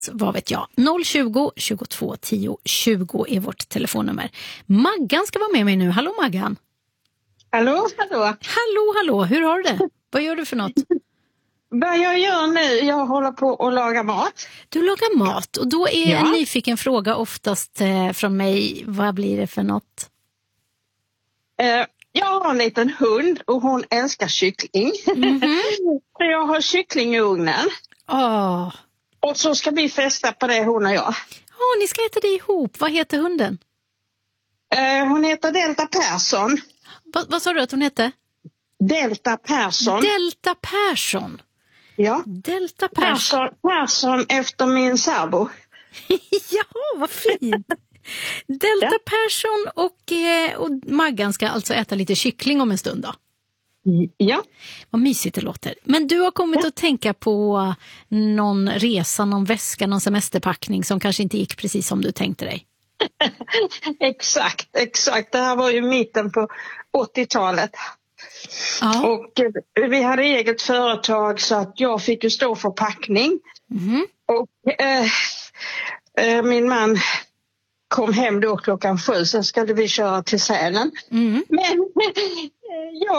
vad vet jag. 020 22 10 20 är vårt telefonnummer. Maggan ska vara med mig nu. Hallå Maggan. Hallå. Hallå. Hur har du det? Vad gör du för något? Vad jag gör nu, jag håller på att laga mat. Du lagar mat och då är en nyfiken fråga oftast från mig. Vad blir det för något? Jag har en liten hund och hon älskar kyckling. Så jag har kyckling i ugnen. Och så ska vi festa på det, hon och jag. Ni ska äta det ihop. Vad heter hunden? Hon heter Delta Persson. Vad sa du att hon hette? Delta Persson. Delta Persson. Ja. Delta Persson. Persson efter min sambo. Ja, vad fint. Delta Persson och Maggan ska alltså äta lite kyckling om en stund då. Ja. Vad mysigt det låter. Men du har kommit att tänka på någon resa, någon väska, någon semesterpackning som kanske inte gick precis som du tänkte dig. Exakt. Det här var ju mitten på 80-talet. Ja. Och vi hade eget företag så att jag fick ju stå för packning. Och min man kom hem då 7:00, sen skulle vi köra till Sälen. Men